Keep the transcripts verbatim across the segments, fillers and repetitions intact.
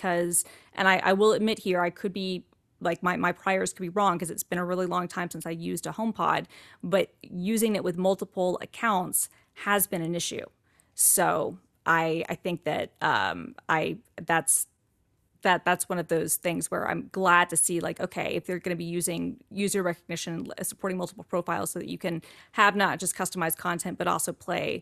because, and I, I will admit here, I could be like my, my priors could be wrong because it's been a really long time since I used a HomePod, but using it with multiple accounts has been an issue. So I I think that um, I that's that that's one of those things where I'm glad to see, like, okay, if they're going to be using user recognition, supporting multiple profiles so that you can have not just customized content, but also play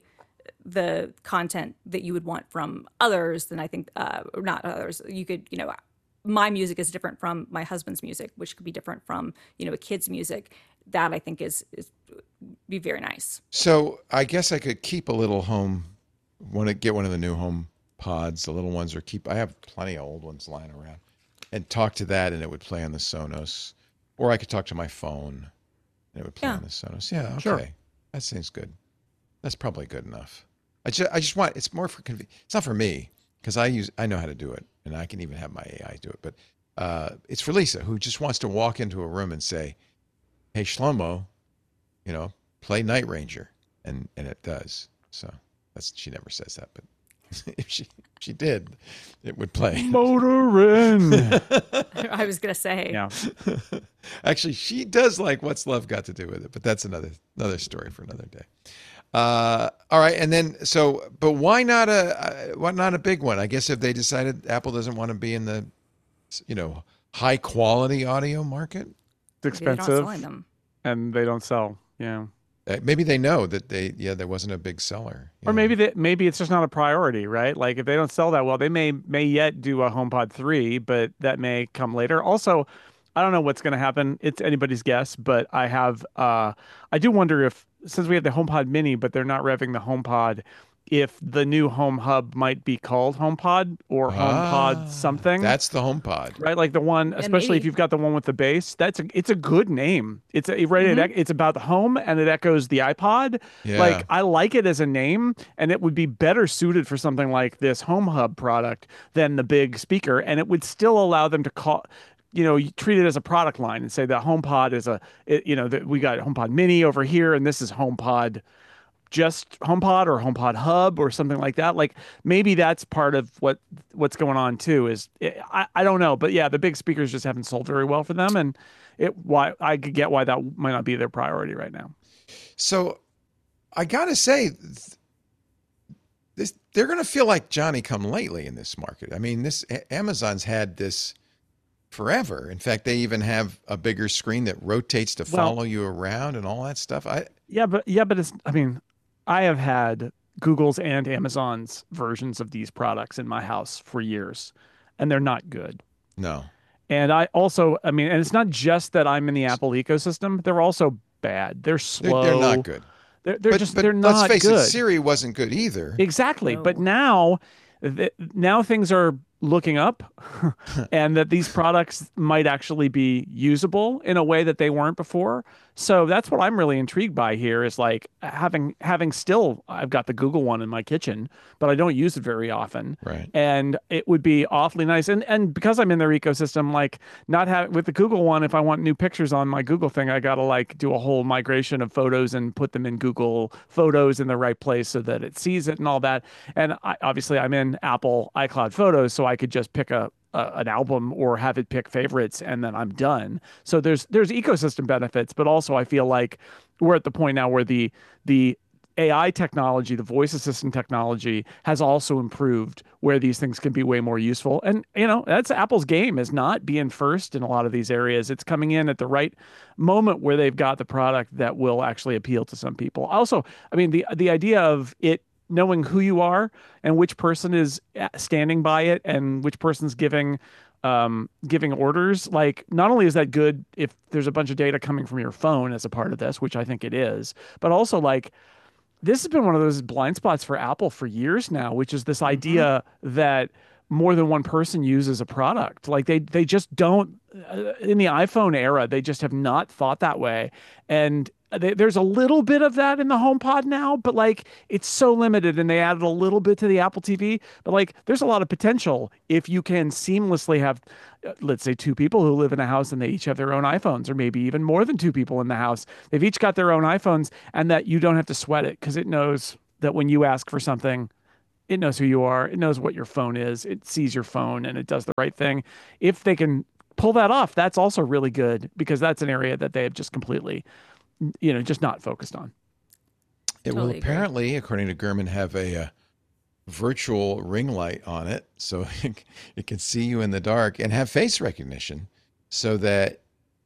the content that you would want from others, then I think, uh, or not others, you could, you know, my music is different from my husband's music, which could be different from, you know, a kid's music. That I think is, is be very nice. So I guess I could keep a little home, want to get one of the new home pods, the little ones, or keep, I have plenty of old ones lying around, and talk to that and it would play on the Sonos. Or I could talk to my phone and it would play Yeah. on the Sonos. Yeah, okay. Sure. That seems good. That's probably good enough. I just, I just want, it's more for convenience. It's not for me because I use, I know how to do it and I can even have my A I do it. But uh, it's for Lisa, who just wants to walk into a room and say, hey, Shlomo, you know, play Night Ranger. And, and it does. So that's, she never says that, but if she, she did, it would play. Motorin. I was gonna say, Yeah. Actually, she does like What's Love Got to Do with It, but that's another another story for another day. Uh, all right, and then so, but why not a uh, why not a big one? I guess if they decided Apple doesn't want to be in the, you know, high quality audio market, It's maybe they're not expensive selling them. and they don't sell. Yeah. uh, maybe they know that they yeah there wasn't a big seller, Or yeah. maybe that maybe it's just not a priority, right? Like if they don't sell that well, they may may yet do a HomePod three, but that may come later. Also, I don't know what's going to happen. It's anybody's guess, but I have uh I do wonder if since we have the HomePod Mini, but they're not revving the HomePod, if the new Home Hub might be called HomePod or HomePod Ah, something. That's the HomePod. Right, like the one, especially if maybe. you've got the one with the bass. That's a, it's a good name. It's a, right. It, ec- it's about the home and it echoes the iPod. Yeah. Like I like it as a name, and it would be better suited for something like this Home Hub product than the big speaker, and it would still allow them to call. You know, you treat it as a product line and say that HomePod is a, it, you know, that we got HomePod Mini over here, and this is HomePod just HomePod or HomePod Hub or something like that. Like maybe that's part of what what's going on too. Is I, I don't know, but yeah, the big speakers just haven't sold very well for them, and it why I could get why that might not be their priority right now. So I gotta say, this they're gonna feel like Johnny come lately in this market. I mean, this Amazon's had this forever. In fact, they even have a bigger screen that rotates to Well- follow you around and all that stuff. I Yeah, but yeah, but it's I mean, I have had Google's and Amazon's versions of these products in my house for years, and they're not good. no. And I also, I mean, and it's not just that I'm in the Apple ecosystem; they're also bad. They're They're, slow. they're not good. They're, they're but just but they're let's not face good. it, Siri wasn't good either. Exactly. But No. now, th- now things are looking up, and that these products might actually be usable in a way that they weren't before. So that's what I'm really intrigued by here is like having having still I've got the Google one in my kitchen, but I don't use it very often. Right. And it would be awfully nice. And and because I'm in their ecosystem, like not have with the Google one, if I want new pictures on my Google thing, I gotta like do a whole migration of photos and put them in Google Photos in the right place so that it sees it and all that. And I, obviously I'm in Apple iCloud Photos, so I could just pick a uh, an album or have it pick favorites and then I'm done. So there's there's ecosystem benefits, but also I feel like we're at the point now where the the A I technology, the voice assistant technology has also improved where these things can be way more useful. And you know, that's Apple's game is not being first in a lot of these areas. It's coming in at the right moment where they've got the product that will actually appeal to some people. Also, I mean the the idea of it knowing who you are and which person is standing by it and which person's giving um, giving orders. Like, not only is that good if there's a bunch of data coming from your phone as a part of this, which I think it is, but also like this has been one of those blind spots for Apple for years now, which is this idea that more than one person uses a product. Like they they just don't uh, in the iPhone era, they just have not thought that way. And they, there's a little bit of that in the HomePod now, but like it's so limited, and they added a little bit to the Apple T V. But like there's a lot of potential if you can seamlessly have, uh, let's say, two people who live in a house and they each have their own iPhones, or maybe even more than two people in the house. They've each got their own iPhones, and that you don't have to sweat it because it knows that when you ask for something, It knows who you are. It knows what your phone is. It sees your phone and it does the right thing. If they can pull that off, that's also really good because that's an area that they have just completely, you know, just not focused on. It will Totally agree. apparently, according to Gurman, have a, uh virtual ring light on it, so it, it can see you in the dark and have face recognition, so that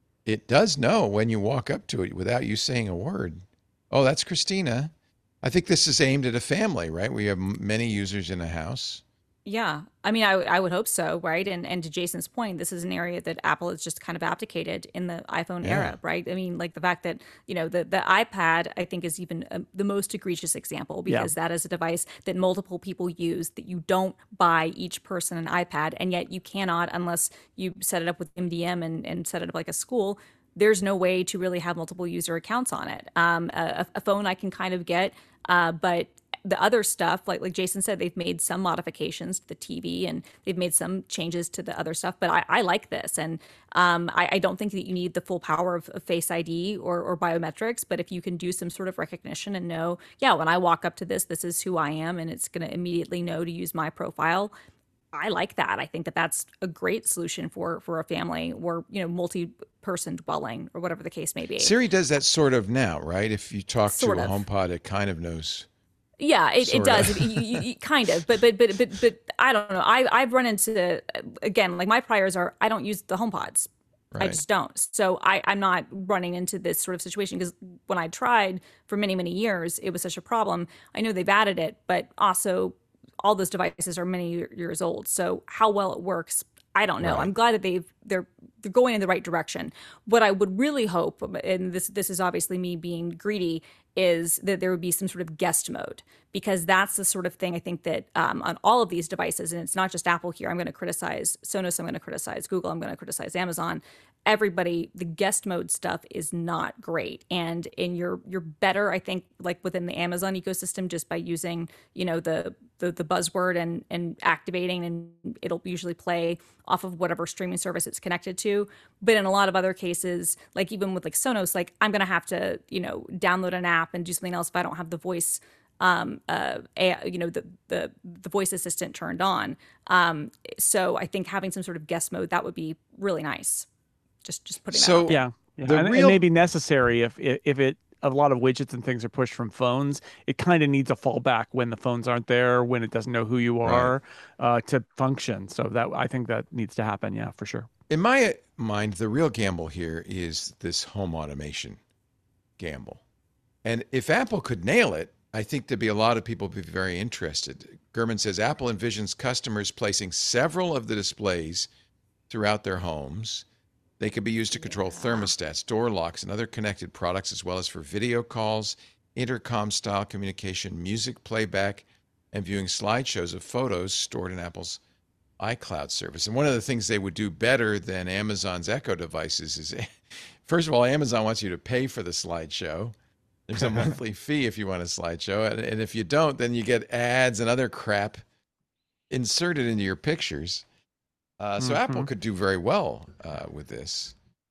it does know when you walk up to it without you saying a word. Oh, that's Christina. I think this is aimed at a family, right? We have m- many users in a house. Yeah, I mean, I, w- I would hope so, right? And and to Jason's point, this is an area that Apple has just kind of abdicated in the iPhone Yeah, era, right? I mean, like the fact that you know the the iPad, I think, is even uh, the most egregious example Yeah. because that is a device that multiple people use. That you don't buy each person an iPad, and yet you cannot unless you set it up with M D M and and set it up like a school. There's no way to really have multiple user accounts on it. Um, a, a phone I can kind of get, uh, but the other stuff, like like Jason said, they've made some modifications to the T V and they've made some changes to the other stuff. But I, I like this, and um, I, I don't think that you need the full power of, of Face I D or, or biometrics. But if you can do some sort of recognition and know, yeah, when I walk up to this, this is who I am, and it's going to immediately know to use my profile. I like that. I think that that's a great solution for for a family or you know multi-person dwelling or whatever the case may be. Siri does that sort of now, right? If you talk to Sort a of. HomePod, it kind of knows, Yeah, it, it sort of. does. It, you, you, you- kind of, but but but but but I don't know. I I've run into again like my priors are I don't use the HomePods. I Right. just don't. So I I'm not running into this sort of situation because when I tried for many many years, it was such a problem. I know they've added it, but also all those devices are many years old. So how well it works, I don't know. Right. I'm glad that they've they're they're going in the right direction. What I would really hope, and this this is obviously me being greedy, is that there would be some sort of guest mode because that's the sort of thing I think that um, on all of these devices, and it's not just Apple here. I'm going to criticize Sonos. I'm going to criticize Google. I'm going to criticize Amazon. Everybody, the guest mode stuff is not great, and and you're you're better, I think, like within the Amazon ecosystem just by using you know the the, the buzzword and and activating, and it'll usually play off of whatever streaming service it's connected to. But in a lot of other cases, like even with like Sonos, like I'm gonna have to you know download an app and do something else if I don't have the voice um uh a, you know the the the voice assistant turned on. Um so I think having some sort of guest mode that would be really nice. Just just putting that out So there. Yeah. Yeah. the And, and real maybe necessary if, if, if it, a lot of widgets and things are pushed from phones, it kind of needs a fallback when the phones aren't there, when it doesn't know who you right. are, uh, to function. So that I think that needs to happen. Yeah, for sure. In my mind, the real gamble here is this home automation gamble. And if Apple could nail it, I think there'd be a lot of people be very interested. Gurman says Apple envisions customers placing several of the displays throughout their homes. They could be used to control thermostats, door locks, and other connected products, as well as for video calls, intercom style communication, music playback, and viewing slideshows of photos stored in Apple's iCloud service. And one of the things they would do better than Amazon's Echo devices is, first of all, Amazon wants you to pay for the slideshow. There's a monthly fee if you want a slideshow. And, and if you don't, then you get ads and other crap inserted into your pictures. Uh, so Apple Hmm. could do very well uh, with this,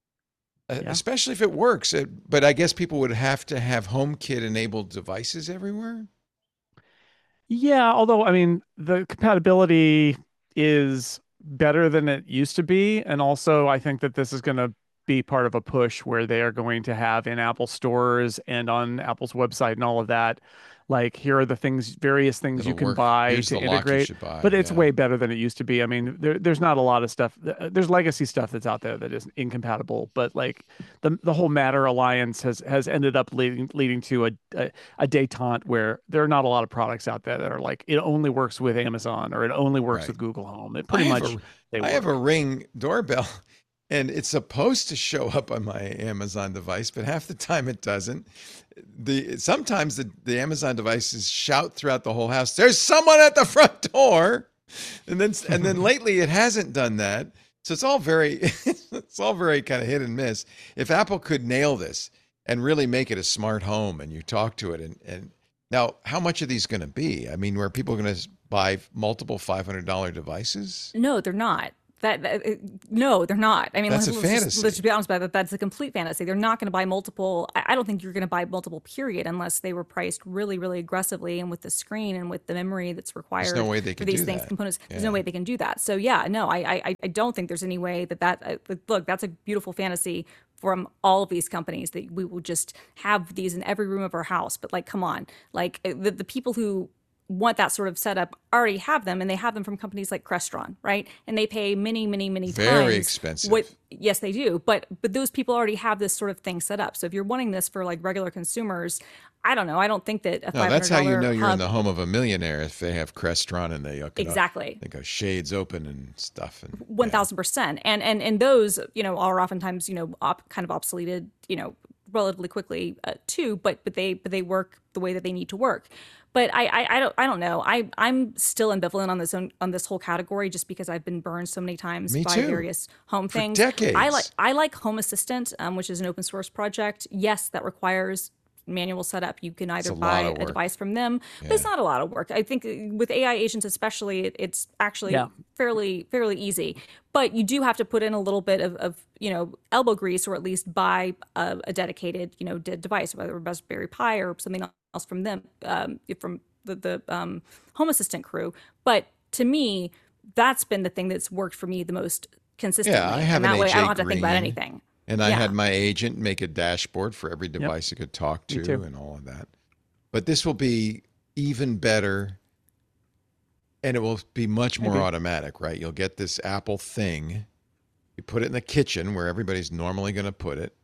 uh, Yeah. especially if it works. Uh, but I guess people would have to have HomeKit enabled devices everywhere. Yeah, although I mean the compatibility is better than it used to be, and also I think that this is going to be part of a push where they are going to have in Apple stores and on Apple's website and all of that, like here are the things, various things you It'll can work. buy Here's to the lock you integrate, should buy. but it's Yeah. way better than it used to be. I mean, there, there's not a lot of stuff. th- There's legacy stuff that's out there that is incompatible, but like the the whole Matter alliance has has ended up leading leading to a, a a detente where there are not a lot of products out there that are like it only works with Amazon or it only works Right. with Google Home. It I pretty have much a they I have a work. Ring doorbell, and it's supposed to show up on my Amazon device, but half the time it doesn't. The sometimes the, the Amazon devices shout throughout the whole house, "There's someone at the front door," and then and then lately it hasn't done that. So it's all very it's all very kind of hit and miss. If Apple could nail this and really make it a smart home, and you talk to it, and and now how much are these going to be? I mean, where people going to buy multiple five hundred dollar devices? No, they're not. That, that uh, no, they're not. I mean, That's let's, a let's just, fantasy. let's just be honest about that. That's a complete fantasy. They're not going to buy multiple. I, I don't think you're going to buy multiple. Period, unless they were priced really, really aggressively and with the screen and with the memory that's required no way they for could these do things, that. components. There's Yeah. no way they can do that. So yeah, no, I, I, I don't think there's any way that that. Uh, look, that's a beautiful fantasy from all of these companies that we will just have these in every room of our house. But like, come on, like the, the people who want that sort of setup already have them, and they have them from companies like Crestron, right? And they pay many, many, many Very times expensive. what. Yes, they do, but but those people already have this sort of thing set up. So if you're wanting this for like regular consumers, I don't know. I don't think that a No, that's how you know you're hub, in the home of a millionaire if they have Crestron and they hook it up. Exactly. They go shades open and stuff. And One yeah. thousand percent, and and and those, you know, are oftentimes, you know, op, kind of obsoleted, you know, relatively quickly uh, too. But but they but they work the way that they need to work. But I, I I don't I don't know. I I'm still ambivalent on this own, on this whole category just because I've been burned so many times Me by too. various home For things. decades. I like I like Home Assistant, um, which is an open source project. Yes, that requires manual setup. You can either a lot buy of a work. device from them, but it's not a lot of work. I think with A I agents especially, it, it's actually Yeah. fairly fairly easy. But you do have to put in a little bit of, of you know, elbow grease, or at least buy a, a dedicated, you know, de- device, whether it's Raspberry Pi or something else from them, um, from the, the um, Home Assistant crew. But to me, that's been the thing that's worked for me the most consistently. Yeah, I have and that an way H I A don't have to think about Green. anything. And I Yeah. had my agent make a dashboard for every device it could talk Me to too. and all of that. But this will be even better, and it will be much more Maybe. automatic, right? You'll get this Apple thing. You put it in the kitchen where everybody's normally going to put it.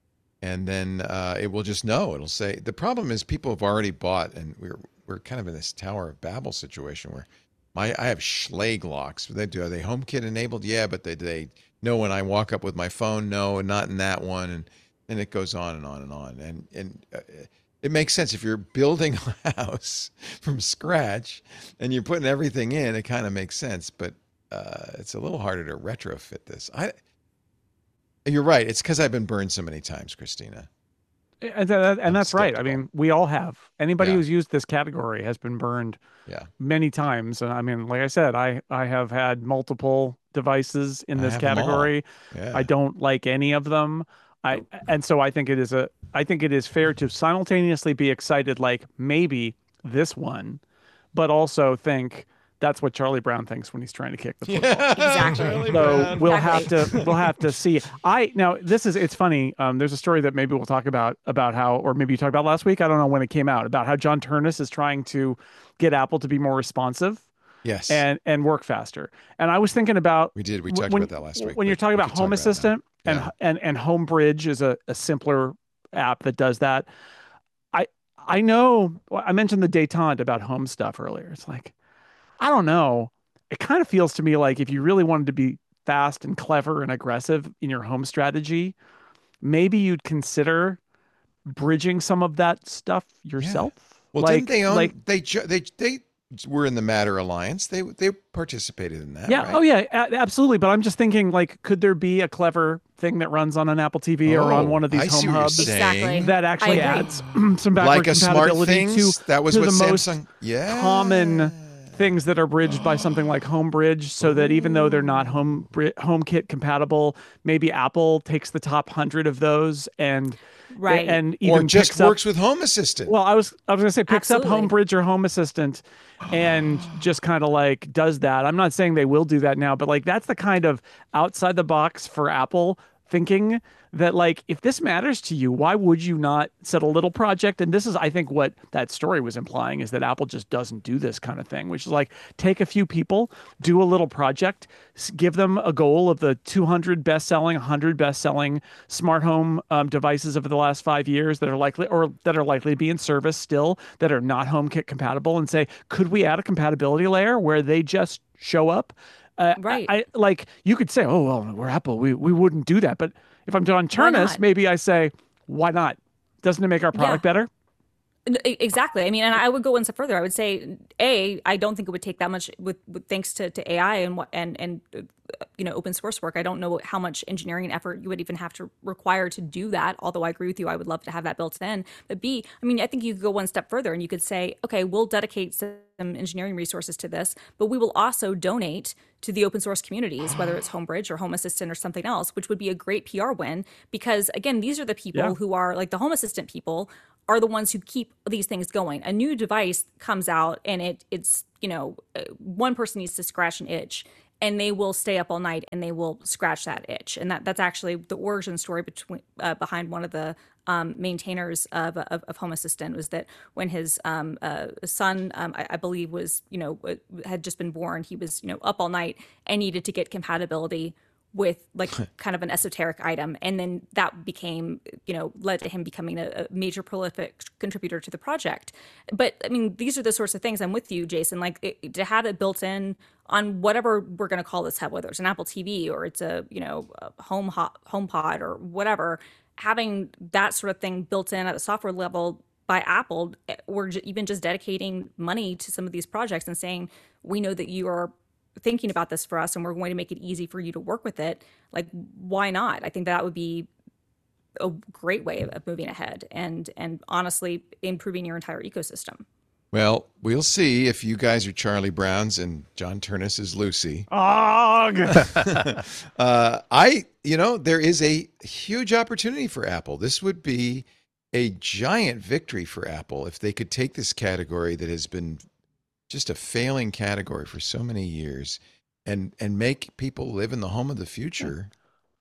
And then uh, it will just know. It'll say, the problem is people have already bought, and we're we're kind of in this Tower of Babel situation where my I have Schlage locks. They do, are they HomeKit enabled? Yeah, but they they know when I walk up with my phone, no, and not in that one, and and it goes on and on and on. And and uh, it makes sense if you're building a house from scratch and you're putting everything in. It kind of makes sense, but uh, it's a little harder to retrofit this. I. You're right. It's because I've been burned so many times, Christina. And, that, and I'm that's right. I skeptical. mean, we all have. Anybody Yeah. who's used this category has been burned Yeah. many times. And I mean, like I said, I I have had multiple devices in I this have 'em all. category. Yeah. I don't like any of them. I and so I think it is a I think it is fair to simultaneously be excited like maybe this one, but also think that's what Charlie Brown thinks when he's trying to kick the football. Exactly. Charlie So Brown. we'll Exactly. have to we'll have to see. I now this is it's funny. Um, there's a story that maybe we'll talk about about how, or maybe you talked about last week. I don't know when it came out, about how John Turnus is trying to get Apple to be more responsive Yes. and and work faster. And I was thinking about we did. We w- talked when, about that last week. when you're but talking we about could talk Home about it now. Assistant and Yeah. and and Homebridge is a, a simpler app that does that. I I know I mentioned the detente about home stuff earlier. It's like, I don't know. It kind of feels to me like if you really wanted to be fast and clever and aggressive in your home strategy, maybe you'd consider bridging some of that stuff yourself. Well, like, didn't they own? like they ju- they they were in the Matter Alliance. They they participated in that. yeah, Right? oh yeah, a- absolutely. But I'm just thinking, like, could there be a clever thing that runs on an Apple T V or on Oh, one of these I see home what you're hubs saying. Exactly. that actually I agree. adds some backward Like a smart compatibility things. to that was to what the most Samsung. Yeah. common things that are bridged by something like Homebridge, so that even though they're not home Bri- HomeKit compatible, maybe Apple takes the top hundred of those and Right. and even Or just picks up- works with Home Assistant. well, I was I was gonna say picks up Absolutely. Homebridge or Home Assistant and just kind of like does that. I'm not saying they will do that now, but like that's the kind of outside the box for Apple thinking that, like, if this matters to you, why would you not set a little project? And this is, I think, what that story was implying, is that Apple just doesn't do this kind of thing, which is like take a few people, do a little project, s- give them a goal of the two hundred best-selling, one hundred best-selling smart home um, devices over the last five years that are likely, or that are likely to be in service still, that are not HomeKit compatible, and say, could we add a compatibility layer where they just show up? Uh, Right. I, I like you could say, oh well, we're Apple, we we wouldn't do that. But if I'm John Why Turnus, not? maybe I say, why not? Doesn't it make our product Yeah. better? N- e- Exactly. I mean, and I would go one step further. I would say, a, I don't think it would take that much with, with thanks to, to A I and what and and uh, you know, open source work. I don't know how much engineering and effort you would even have to require to do that. Although I agree with you, I would love to have that built in. But B, I mean, I think you could go one step further and you could say, okay, we'll dedicate say engineering resources to this, but we will also donate to the open source communities, whether it's Homebridge or Home Assistant or something else, which would be a great P R win because, again, these are the people Yeah. who are like the Home Assistant people are the ones who keep these things going. A new device comes out and it it's, you know, uh, one person needs to scratch an itch and they will stay up all night and they will scratch that itch. And that that's actually the origin story between uh, behind one of the um, maintainers of, of, of Home Assistant was that when his um, uh, son, um, I, I believe, was you know uh, had just been born, he was you know up all night and needed to get compatibility with like kind of an esoteric item, and then that became you know led to him becoming a, a major prolific contributor to the project. But I mean, these are the sorts of things. I'm with you, Jason. Like it, to have it built in on whatever we're going to call this hub, whether it's an Apple T V or it's a you know a home ho- HomePod or whatever, having that sort of thing built in at the software level by Apple, or j- even just dedicating money to some of these projects and saying, we know that you are thinking about this for us and we're going to make it easy for you to work with it. Like, why not? I think that would be a great way of moving ahead and, and honestly improving your entire ecosystem. Well, we'll see if you guys are Charlie Browns and John Turnus is Lucy. Og! uh, I, you know, there is a huge opportunity for Apple. This would be a giant victory for Apple if they could take this category that has been just a failing category for so many years and and make people live in the home of the future.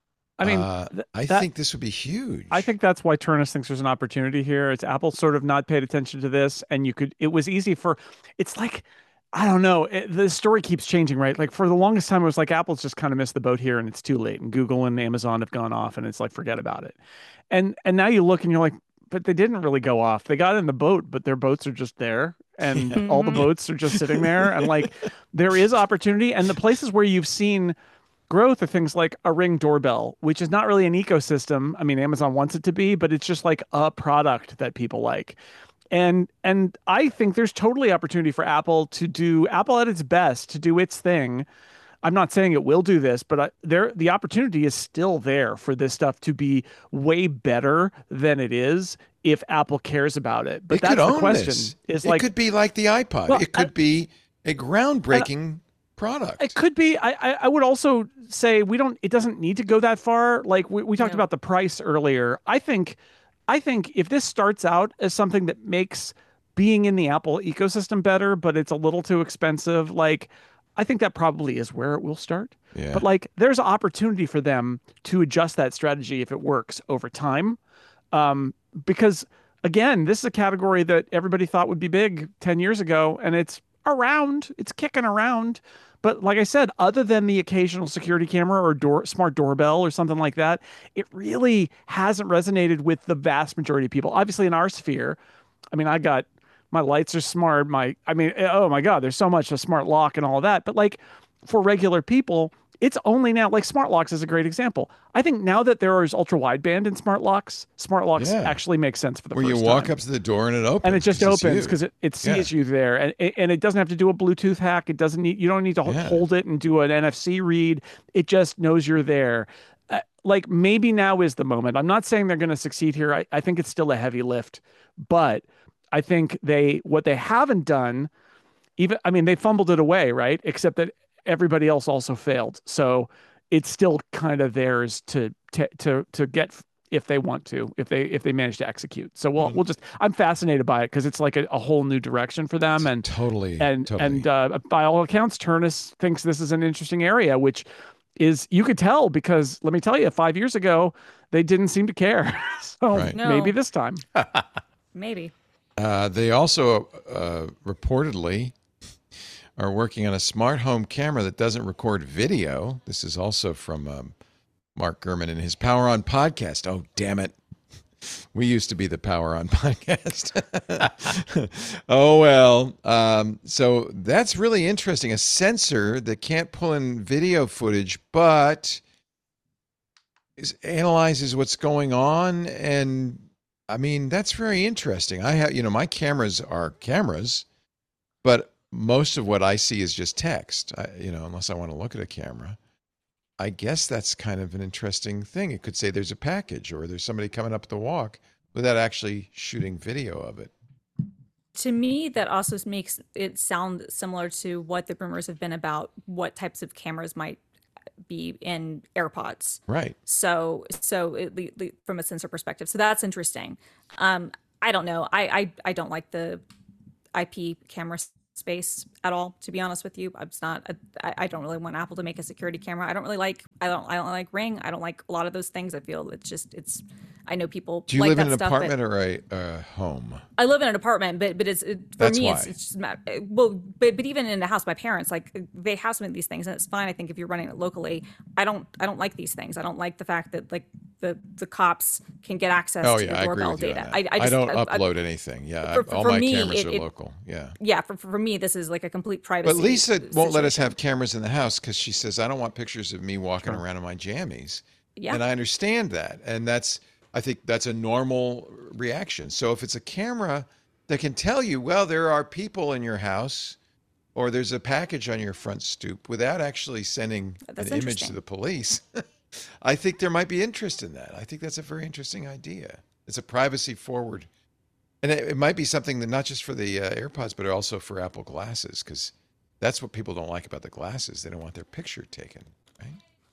I mean, uh, th- I that- think this would be huge. I think that's why Turnus thinks there's an opportunity here. It's Apple sort of not paid attention to this, and you could. It was easy for. It's like, I don't know. It, the story keeps changing, right? Like for the longest time, it was like Apple's just kind of missed the boat here, and it's too late. And Google and Amazon have gone off, and it's like forget about it. And and now you look and you're like, but they didn't really go off. They got in the boat, but their boats are just there, and all the boats are just sitting there. And like, there is opportunity, and the places where you've seen growth are things like a Ring doorbell, which is not really an ecosystem. I mean, Amazon wants it to be, but it's just like a product that people like. And and I think there's totally opportunity for Apple to do Apple at its best, to do its thing. I'm not saying it will do this, but I, there the opportunity is still there for this stuff to be way better than it is if Apple cares about it. But it that's could the own question. this. Is it like could be like the iPod. Well, it could I- be a groundbreaking product. It could be. I, I I would also say we don't. It doesn't need to go that far. Like we, we talked No. about the price earlier. I think, I think if this starts out as something that makes being in the Apple ecosystem better, but it's a little too expensive, like I think that probably is where it will start. Yeah. But like, there's opportunity for them to adjust that strategy if it works over time, um, because again, this is a category that everybody thought would be big ten years ago, and it's around. It's kicking around. But like I said, other than the occasional security camera or door, smart doorbell or something like that, it really hasn't resonated with the vast majority of people. Obviously, in our sphere, I mean, I got my lights are smart. My, I mean, oh my God, there's so much a smart lock and all of that. But like for regular people, it's only now, like smart locks is a great example. I think now that there is ultra wideband in smart locks, smart locks Yeah. actually make sense for the Where first you walk time. up to the door and it opens. And it just 'cause it's opens you. because it, it sees Yeah. you there, and and it doesn't have to do a Bluetooth hack. It doesn't need you don't need to ho- Yeah. hold it and do an N F C read. It just knows you're there. Uh, like maybe now is the moment. I'm not saying they're going to succeed here. I, I think it's still a heavy lift, but I think they what they haven't done, even I mean they fumbled it away, right? Except that everybody else also failed, so it's still kind of theirs to to to to get if they want to, if they if they manage to execute. So we'll we'll just I'm fascinated by it because it's like a, a whole new direction for them, and Totally. and totally. and uh, by all accounts, Turnus thinks this is an interesting area, which is you could tell because let me tell you, five years ago they didn't seem to care. So Right. No. maybe this time. Maybe. Uh, they also uh, reportedly are working on a smart home camera that doesn't record video. This is also from um, Mark Gurman in his Power On podcast. Oh, damn it. We used to be the Power On podcast. Oh, well. Um, so that's really interesting. A sensor that can't pull in video footage, but is, analyzes what's going on. And I mean, that's very interesting. I have, you know, my cameras are cameras, but most of what I see is just text, I, you know, unless I want to look at a camera. I guess that's kind of an interesting thing. It could say there's a package or there's somebody coming up the walk without actually shooting video of it. To me, that also makes it sound similar to what the rumors have been about what types of cameras might be in AirPods. Right. So, so it, le- le- from a sensor perspective, so that's interesting. Um, I don't know. I, I I don't like the I P camera s- space at all. To be honest with you, I'm just not. I, I don't really want Apple to make a security camera. I don't really like. I don't. I don't like Ring. I don't like a lot of those things. I feel it's just. It's. I know people Do you like live that in an stuff, but apartment or a uh, home? I live in an apartment, but but it's it, for That's me it's why. it's just not, well, but but even in the house, my parents like they have some of these things, and it's fine. I think if you're running it locally, I don't I don't like these things. I don't like the fact that like the the cops can get access Oh to yeah, your I agree doorbell with you on data. that. I I I just don't I, I, upload anything. Yeah, for, I, for, all for my me cameras it, are it local. Yeah. yeah for for me this is like a complete privacy. But Lisa won't let us situation. have cameras in the house because she says, I don't want pictures of me walking Sure. around in my jammies. Yeah. And I understand that. And that's, I think that's a normal reaction. So if it's a camera that can tell you, well, there are people in your house or there's a package on your front stoop without actually sending That's an image to interesting. the police, I think there might be interest in that. I think that's a very interesting idea. It's a privacy forward. And it, it might be something that not just for the uh, AirPods, but also for Apple glasses, because that's what people don't like about the glasses. They don't want their picture taken, right?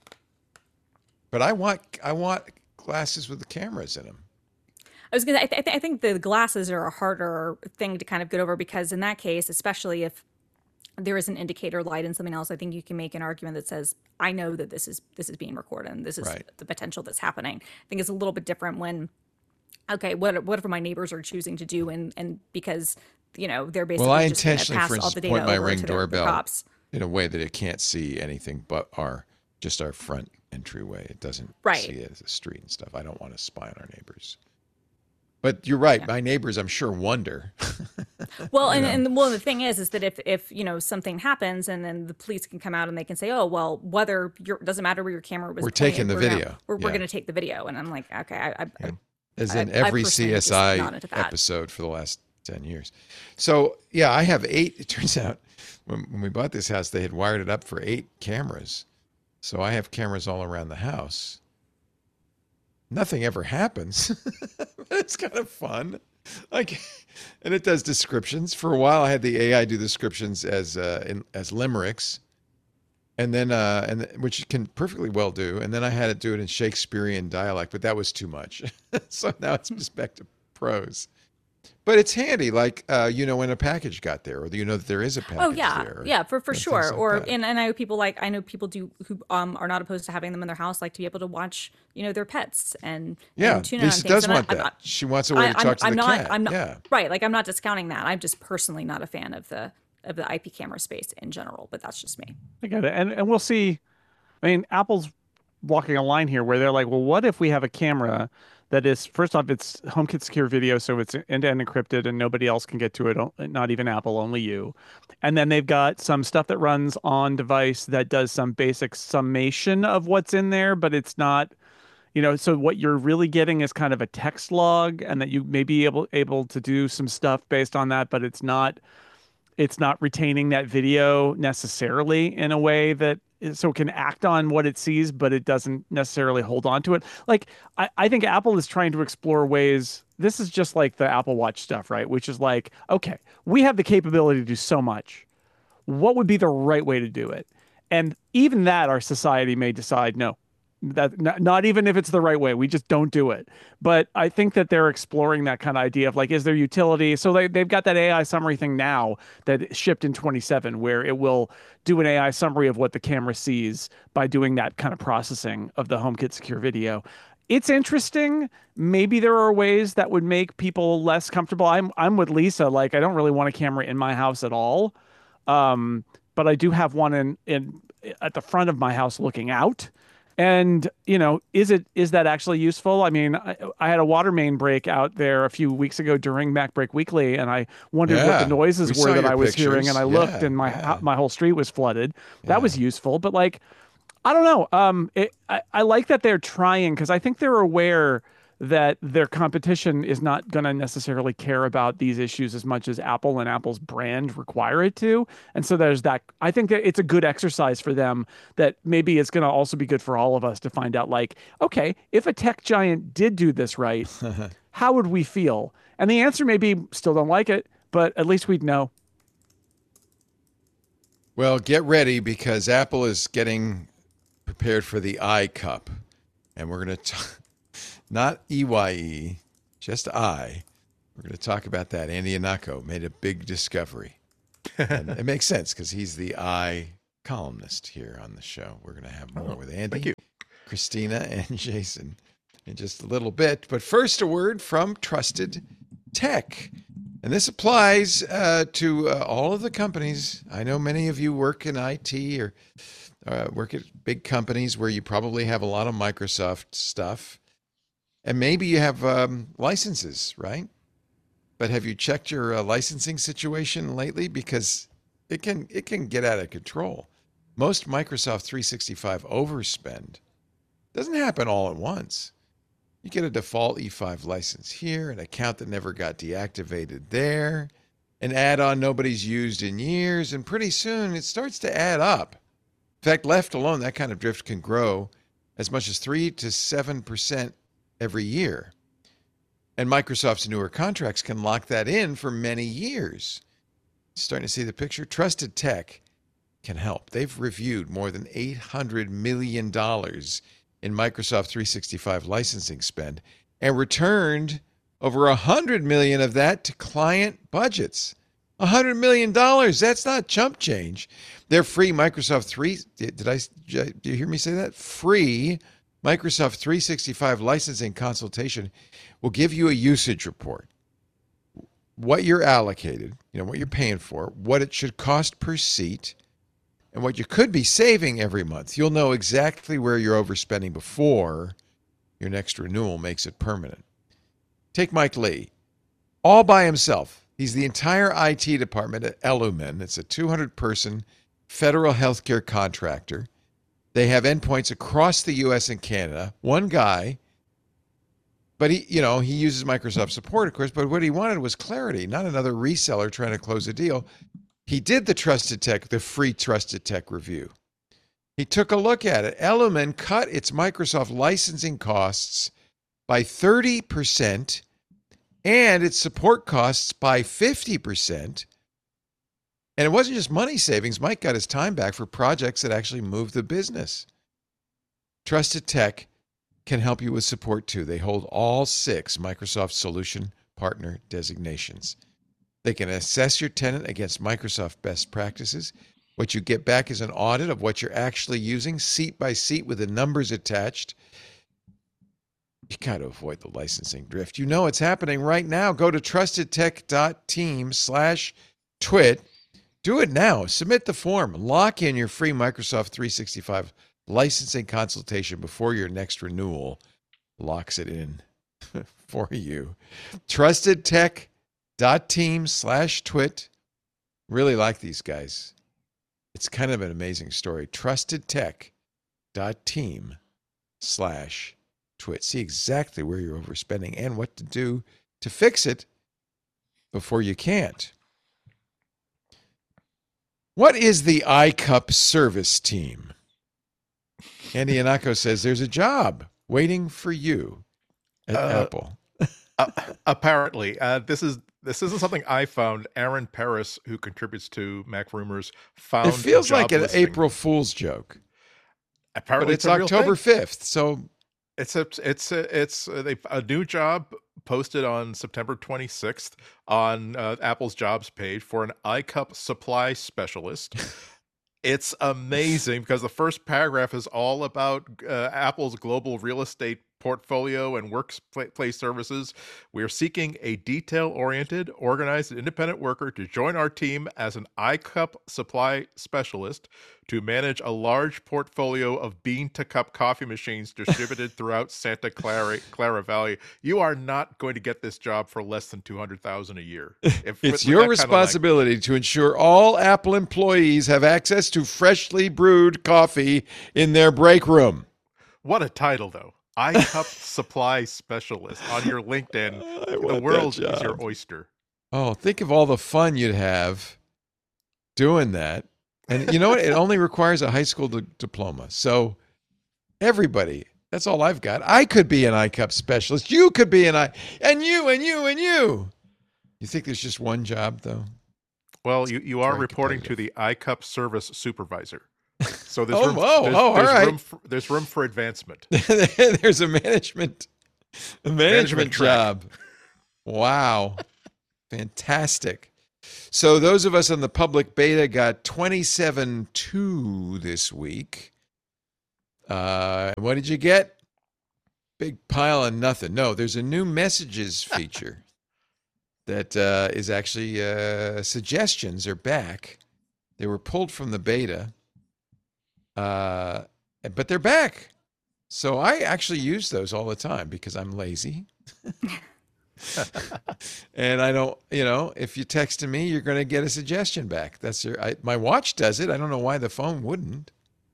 But I want I want glasses with the cameras in them. I was gonna. I, th- I th- I think the glasses are a harder thing to kind of get over because in that case, especially if there is an indicator light and something else, I think you can make an argument that says, "I know that this is this is being recorded and this is Right. the potential that's happening." I think it's a little bit different when, okay, what whatever my neighbors are choosing to do, and and because you know they're Well, I basically just going to intentionally, pass for all instance, the data point my over Ring to their, their doorbell cops. in a way that it can't see anything but our just our front entryway. It doesn't see Right. it as a street and stuff. I don't want to spy on our neighbors. But you're right. Yeah. My neighbors, I'm sure, wonder. Well, You and, know, and well, the thing is, is that if if you know something happens, and then the police can come out and they can say, oh well, whether your doesn't matter where your camera was we're taking pointed, the we're gonna video. we're, we're Yeah. gonna take the video, and I'm like, okay, I I, Yeah. I, As I in I every personally am just C S I not into that. episode for the last ten years. So, yeah, I have eight. It turns out when, when we bought this house, they had wired it up for eight cameras. So I have cameras all around the house. Nothing ever happens. It's kind of fun. Like, and it does descriptions. For a while, I had the A I do descriptions as uh, in, as limericks, and then uh, and which it can perfectly well do. And then I had it do it in Shakespearean dialect, but that was too much. So now it's just back to prose. But it's handy, like uh, you know when a package got there, or you know that there is a Oh package yeah, there, or, yeah, for for you know, sure. things like Or that. and, and I know people like I know people do who um are not opposed to having them in their house, like to be able to watch you know their pets and Yeah, and tune in on Lisa things. does And I, want I'm that. not. She wants a way I, to I'm talk to I'm the not cat. I'm not Yeah. right. Like I'm not discounting that. I'm just personally not a fan of the of the I P camera space in general. But that's just me. I get it. And and we'll see. I mean, Apple's walking a line here where they're like, well, what if we have a camera that is, first off, it's HomeKit secure video, so it's end-to-end encrypted and nobody else can get to it, o- not even Apple, only you. And then they've got some stuff that runs on device that does some basic summation of what's in there, but it's not, you know, so what you're really getting is kind of a text log, and that you may be able able to do some stuff based on that, but it's not it's not retaining that video necessarily in a way that so it can act on what it sees, but it doesn't necessarily hold on to it. Like I, I think Apple is trying to explore ways. This is just like the Apple Watch stuff, right? Which is like, okay, we have the capability to do so much. What would be the right way to do it? And even that, our society may decide, no, that not, not even if it's the right way, we just don't do it. But I think that they're exploring that kind of idea of like, is there utility? So they, they've got that A I summary thing now that shipped in twenty-seven, where it will do an A I summary of what the camera sees by doing that kind of processing of the HomeKit secure video. It's interesting. Maybe there are ways that would make people less comfortable. I'm I'm with Lisa. Like, I don't really want a camera in my house at all. Um, but I do have one in in at the front of my house looking out. And, you know, is it is that actually useful? I mean, I, I had a water main break out there a few weeks ago during Mac Break Weekly, and I wondered what the Yeah. noises We were saw that your I was hearing, and pictures. I looked, Yeah. and my Yeah. my whole street was flooded. That Yeah. was useful, but like, I don't know. Um, it, I I like that they're trying because I think they're aware that their competition is not going to necessarily care about these issues as much as Apple and Apple's brand require it to. And so there's that. I think that it's a good exercise for them that maybe it's going to also be good for all of us to find out, like, okay, if a tech giant did do this right, how would we feel? And the answer may be still don't like it, but at least we'd know. Well, get ready because Apple is getting prepared for the iCup. And we're going to, not E Y E, just I. We're going to talk about that. Andy Ihnatko made a big discovery. And it makes sense because he's the I columnist here on the show. We're going to have more oh, with Andy, thank you. Christina, and Jason in just a little bit. But first, a word from Trusted Tech. And this applies uh, to uh, all of the companies. I know many of you work in I T or uh, work at big companies where you probably have a lot of Microsoft stuff. And maybe you have um, licenses, right? But have you checked your uh, licensing situation lately? Because it can it can get out of control. Most Microsoft three sixty-five overspend doesn't happen all at once. You get a default E five license here, an account that never got deactivated there, an add-on nobody's used in years, and pretty soon it starts to add up. In fact, left alone, that kind of drift can grow as much as three to seven percent every year. And Microsoft's newer contracts can lock that in for many years. Starting to see the picture? Trusted Tech can help. They've reviewed more than eight hundred million dollars in Microsoft three sixty-five licensing spend and returned over one hundred million dollars of that to client budgets. one hundred million dollars, that's not chump change. Their free Microsoft three, did I, did you hear me say that? Free Microsoft three sixty-five licensing consultation will give you a usage report. What you're allocated, you know, what you're paying for, what it should cost per seat, and what you could be saving every month. You'll know exactly where you're overspending before your next renewal makes it permanent. Take Mike Lee, all by himself. He's the entire I T department at Elumen. It's a two hundred person federal healthcare contractor. They have endpoints across the U S and Canada. One guy, but he, you know, he uses Microsoft support, of course, but what he wanted was clarity, not another reseller trying to close a deal. He did the Trusted Tech, the free Trusted Tech review. He took a look at it. Elumen cut its Microsoft licensing costs by thirty percent and its support costs by fifty percent. And it wasn't just money savings. Mike got his time back for projects that actually moved the business. Trusted Tech can help you with support too. They hold all six Microsoft Solution Partner designations. They can assess your tenant against Microsoft best practices. What you get back is an audit of what you're actually using, seat by seat with the numbers attached. You got to avoid the licensing drift. You know it's happening right now. Go to trustedtech.team slash twit. Do it now. Submit the form. Lock in your free Microsoft three sixty-five licensing consultation before your next renewal locks it in for you. Trustedtech.team slash twit. Really like these guys. It's kind of an amazing story. Trustedtech.team slash twit. See exactly where you're overspending and what to do to fix it before you can't. What is the iCup service team? Andy Ihnatko says there's a job waiting for you at uh, Apple. uh, apparently, uh, this is this isn't something I found. Aaron Paris, who contributes to Mac Rumors, found. It feels like an listing. April Fool's joke. Apparently, but it's, it's October fifth, so it's a it's a, it's a, a new job posted on September twenty-sixth on uh, Apple's jobs page for an iCup supply specialist. It's amazing because the first paragraph is all about uh, Apple's global real estate portfolio and workplace services. We are seeking a detail-oriented, organized, and independent worker to join our team as an iCup supply specialist to manage a large portfolio of bean-to-cup coffee machines distributed throughout Santa Clara, Clara Valley. You are not going to get this job for less than two hundred thousand dollars a year. If, it's with, your with responsibility kind of to ensure all Apple employees have access to freshly brewed coffee in their break room. What a title, though. iCup supply specialist on your LinkedIn. The world is your oyster. Oh, think of all the fun you'd have doing that. And you know what? It only requires a high school di- diploma. So everybody, that's all I've got. I could be an iCup specialist. You could be an I, and you, and you, and you. You think there's just one job though? Well, you, you are very reporting to competitive. the iCup service supervisor. So there's Oh, room, whoa, there's, oh, all there's right. room for, there's room for advancement. There's a management a management, Management track. job. Wow. Fantastic. So those of us on the public beta got twenty-seven point two this week. Uh, what did you get? Big pile of nothing. No, there's a new messages feature that uh, is actually uh, suggestions are back. They were pulled from the beta, uh, but they're back. So I actually use those all the time because I'm lazy. And I don't, you know, if you text to me, you're going to get a suggestion back. That's your, I, my watch does it. I don't know why the phone wouldn't.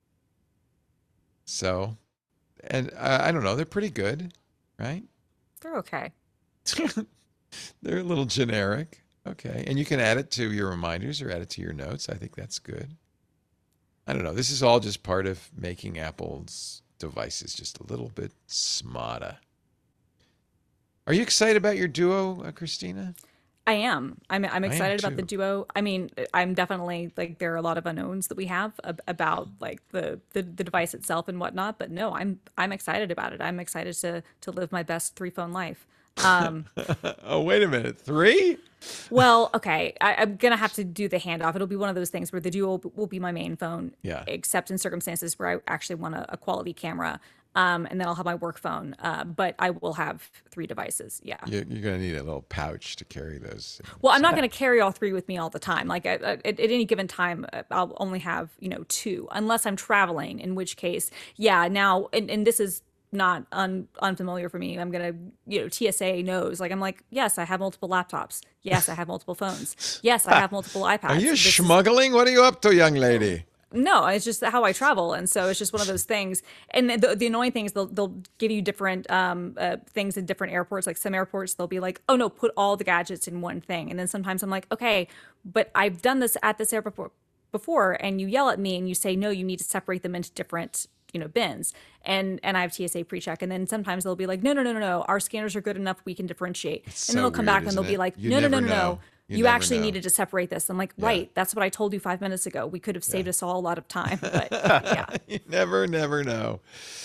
So, and uh, I don't know, they're pretty good, right? They're okay. They're a little generic. Okay. And you can add it to your reminders or add it to your notes. I think that's good. I don't know. This is all just part of making Apple's devices just a little bit smarter. Are you excited about your Duo, uh, Christina? I am. I'm. I'm excited about the too. Duo. I mean, I'm definitely like there are a lot of unknowns that we have ab- about like the, the the device itself and whatnot. But no, I'm I'm excited about it. I'm excited to to live my best three phone life. Um, Oh, wait a minute. Three? well, okay, I, I'm gonna have to do the handoff. It'll be one of those things where the Duo will be my main phone, Yeah. except in circumstances where I actually want a, a quality camera. Um, and then I'll have my work phone. Uh, but I will have three devices. Yeah. You're, you're going to need a little pouch to carry those. Well, I'm not going to carry all three with me all the time. Like at, at, at any given time, uh, I'll only have, you know, two, unless I'm traveling, in which case, yeah, now, and, and this is not un, unfamiliar for me. I'm going to, you know, T S A knows, like, I'm like, yes, I have multiple laptops. Yes, I have multiple phones. Yes, I have multiple iPads. Are you This is- smuggling? What are you up to, young lady? No, it's just how I travel, and so it's just one of those things. And the, the annoying thing is they'll they'll give you different um uh, things in different airports. Like some airports, they'll be like, "Oh no, put all the gadgets in one thing." And then sometimes I'm like, "Okay, but I've done this at this airport before," and you yell at me and you say, "No, you need to separate them into different." You know, bins, and and I have T S A pre-check, and then sometimes they'll be like, no, no, no, no, no, our scanners are good enough, we can differentiate, and so then they'll come weird, back and isn't they'll be it? like, You no, no, no, never no, no, know. You you never actually know. needed to separate this. I'm like, right, that's what I told you five minutes ago. We could have saved us all a lot of time, but yeah. You never, never know.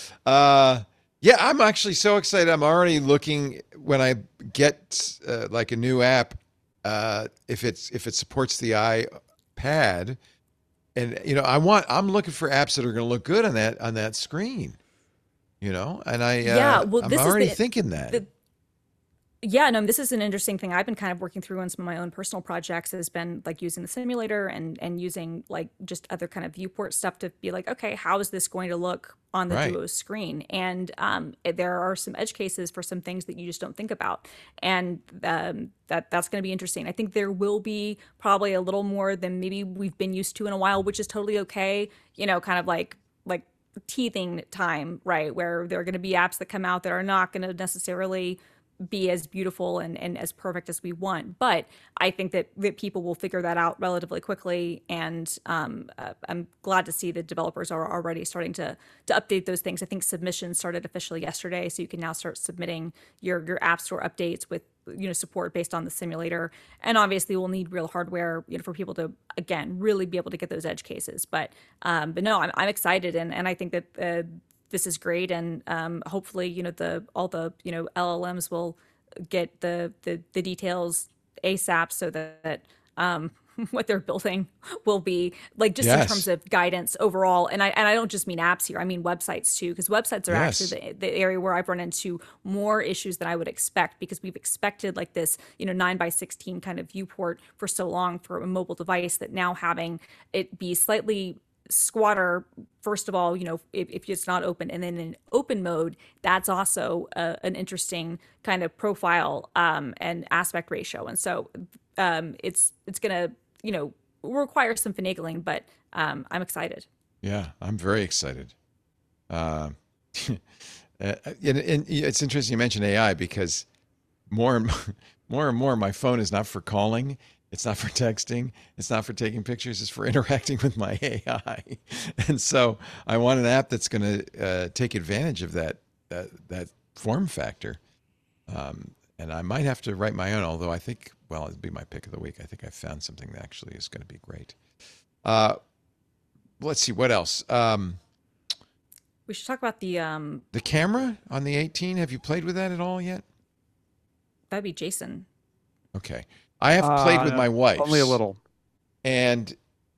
Uh, yeah, I'm actually so excited. I'm already looking when I get uh, like a new app, uh, if it's if it supports the iPad, and you know, I want I'm looking for apps that are going to look good on that on that screen. You know, and I uh, Yeah, well, I'm this is already the- thinking that. the- Yeah, no, this is an interesting thing I've been kind of working through on some of my own personal projects has been like using the simulator and and using like just other kind of viewport stuff to be like, okay, how is this going to look on the Right. Duo screen? And um, it- there are some edge cases for some things that you just don't think about, and um, that that's going to be interesting. I think there will be probably a little more than maybe we've been used to in a while, which is totally okay. You know, kind of like like teething time, right? Where there are going to be apps that come out that are not going to necessarily be as beautiful and, and as perfect as we want. But I think that, that people will figure that out relatively quickly. And um, uh, I'm glad to see that developers are already starting to to update those things. I think submissions started officially yesterday, so you can now start submitting your your App Store updates with you know support based on the simulator. And obviously, we'll need real hardware you know for people to again really be able to get those edge cases. But um, but no, I'm I'm excited, and and I think that. Uh, this is great, and um, hopefully, you know, the all the you know L L Ms will get the the, the details ASAP, so that um, what they're building will be like just in Yes. terms of guidance overall. And I and I don't just mean apps here; I mean websites too, because websites are Yes. actually the, the area where I've run into more issues than I would expect, because we've expected like this, you know, nine by sixteen kind of viewport for so long for a mobile device, that now having it be slightly squatter, first of all, you know, if, if it's not open, and then in open mode, that's also uh, an interesting kind of profile um, and aspect ratio. And so um, it's it's gonna you know require some finagling, but um, I'm excited. Yeah, I'm very excited. Uh, and, and it's interesting you mention A I, because more and more, more and more my phone is not for calling. It's not for texting. It's not for taking pictures. It's for interacting with my A I. And so I want an app that's going to uh, take advantage of that, that, that form factor. Um, and I might have to write my own. Although I think, well, it'd be my pick of the week. I think I found something that actually is going to be great. Uh, let's see what else. Um, We should talk about the um. the camera on the eighteen. Have you played with that at all yet? That'd be Jason. Okay, I have played Uh, with my wife. Only a little. And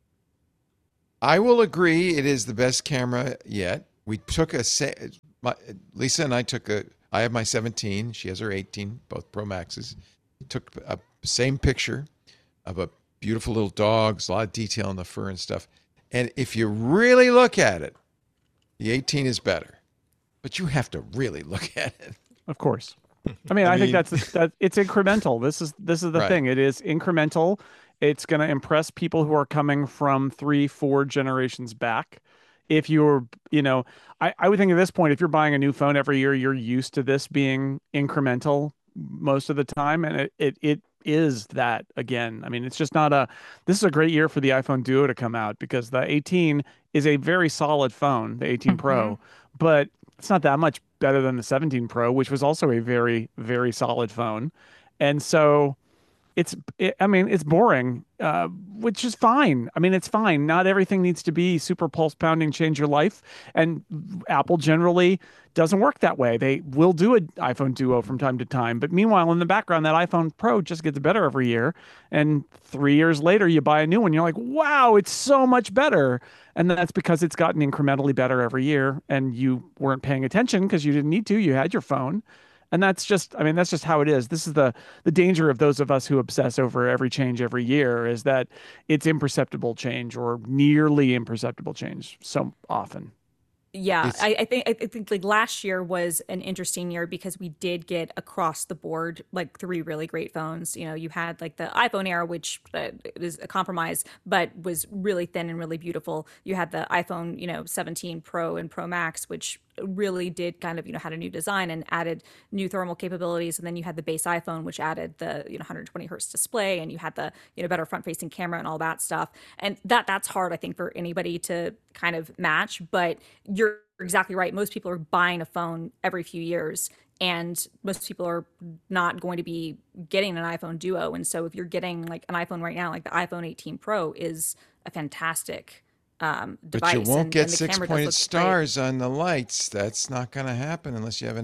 I will agree it is the best camera yet. We took a my, Lisa and I took a I have my seventeen, she has her eighteen, both Pro Maxes. Took a same picture of a beautiful little dog, there's a lot of detail in the fur and stuff. And if you really look at it, the eighteen is better. But you have to really look at it. Of course. I mean, I I, think mean- that's that. It's incremental. This is this is the Right. thing. It is incremental. It's going to impress people who are coming from three, four generations back. If you're, you know, I, I would think at this point, if you're buying a new phone every year, you're used to this being incremental most of the time, and it it it is that again. I mean, it's just not a. This is a great year for the iPhone Duo to come out because the eighteen is a very solid phone, the eighteen Pro, but it's not that much better than the seventeen Pro, which was also a very, very solid phone. And so it's, it, I mean, it's boring, uh, which is fine. I mean, it's fine. Not everything needs to be super pulse pounding, change your life. And Apple generally doesn't work that way. They will do an iPhone Duo from time to time. But meanwhile, in the background, that iPhone Pro just gets better every year. And three years later, you buy a new one. You're like, wow, it's so much better. And that's because it's gotten incrementally better every year. And you weren't paying attention because you didn't need to. You had your phone. And that's just, I mean, that's just how it is. This is the the danger of those of us who obsess over every change every year is that it's imperceptible change or nearly imperceptible change so often. Yeah, It's- I, I think I think like last year was an interesting year because we did get across the board like three really great phones. You know, you had like the iPhone Air, which uh, was a compromise, but was really thin and really beautiful. You had the iPhone, you know, seventeen Pro and Pro Max, which really did kind of, you know, had a new design and added new thermal capabilities. And then you had the base iPhone, which added the, you know, one hundred twenty hertz display, and you had the, you know, better front facing camera and all that stuff. And that that's hard, I think, for anybody to kind of match. But you're exactly right. Most people are buying a phone every few years, and most people are not going to be getting an iPhone Duo. And so if you're getting like an iPhone right now, like the iPhone eighteen Pro is a fantastic um, device. But you won't and, get and the six camera does pointed look great. stars on the lights. That's not going to happen unless you have an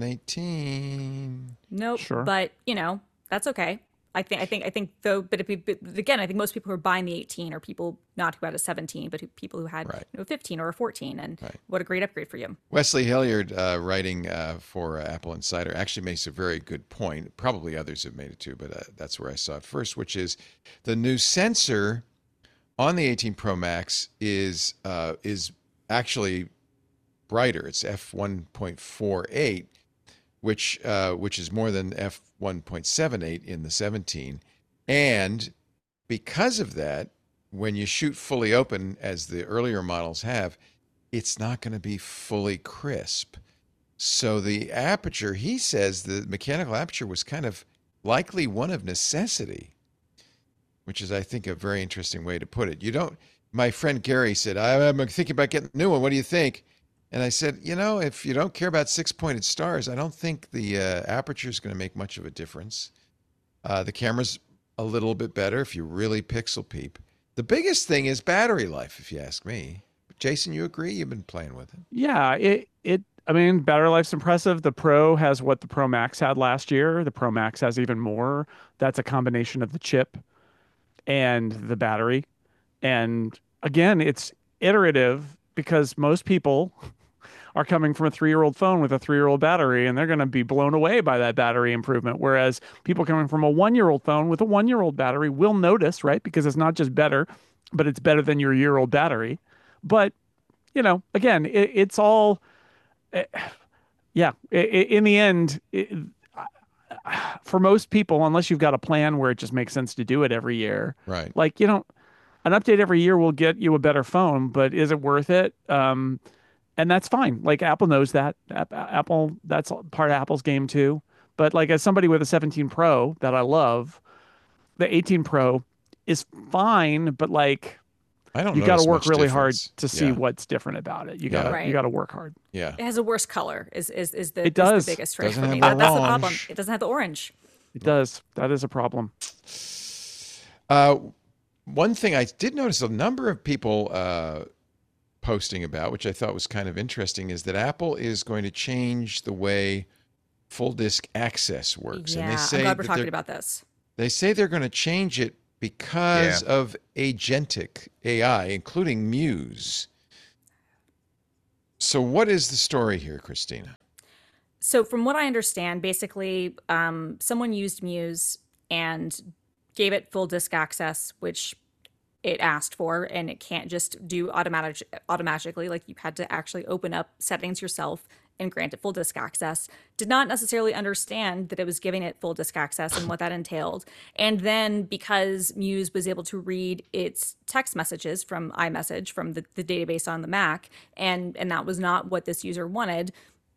eighteen. Nope. Sure. But you know, that's okay. I think I think I think though, but, if, but again, I think most people who are buying the eighteen are people not who had a seventeen, but who, people who had Right. you know, a fifteen or a fourteen, and Right. what a great upgrade for you. Wesley Hilliard, uh, writing uh, for uh, Apple Insider, actually makes a very good point. Probably others have made it too, but uh, that's where I saw it first, which is the new sensor on the eighteen Pro Max is uh, is actually brighter. It's f one point four eight, which uh, which is more than f one point seven eight in the seventeen, and because of that, when you shoot fully open, as the earlier models have, it's not going to be fully crisp. So the aperture, he says, the mechanical aperture was kind of likely one of necessity, which is, I think, a very interesting way to put it. You don't. My friend Gary said, "I'm thinking about getting a new one. What do you think?" And I said, you know, if you don't care about six-pointed stars, I don't think the uh, aperture is going to make much of a difference. Uh, the camera's a little bit better if you really pixel peep. The biggest thing is battery life, if you ask me. Jason, you agree? You've been playing with it. Yeah, it it I mean, battery life's impressive. The Pro has what the Pro Max had last year. The Pro Max has even more. That's a combination of the chip and the battery. And again, it's iterative because most people are coming from a three-year-old phone with a three-year-old battery, and they're going to be blown away by that battery improvement. Whereas people coming from a one-year-old phone with a one-year-old battery will notice, right? Because it's not just better, but it's better than your year-old battery. But, you know, again, it, it's all, uh, yeah, i- i- in the end, it, for most people, unless you've got a plan where it just makes sense to do it every year, Right. like, you don't, an update every year will get you a better phone, but is it worth it? Um, and that's fine. Like Apple knows that. App- Apple, that's part of Apple's game too. But like as somebody with a seventeen Pro that I love, the eighteen Pro is fine, but like I don't you got notice to work much really hard difference. to see Yeah. what's different about it. You Yeah. got to Right. you got to work hard. Yeah. It has a worse color. Is is is the It is does. the biggest trick Doesn't for have me. the That, that's the problem. orange. It doesn't have the orange. It does. That is a problem. Uh, one thing I did notice a number of people uh, posting about, which I thought was kind of interesting, is that Apple is going to change the way full disk access works. Yeah, and they I'm say glad we're that talking they're- about this. They say they're going to change it because Yeah. of agentic A I, including Muse. So what is the story here, Christina? So from what I understand, basically, um, someone used Muse and gave it full disk access, which it asked for, and it can't just do automatic automatically. Like you had to actually open up settings yourself and grant it full disk access. Did not necessarily understand that it was giving it full disk access and what that entailed. And then because Muse was able to read its text messages from iMessage from the, the database on the Mac, and and that was not what this user wanted,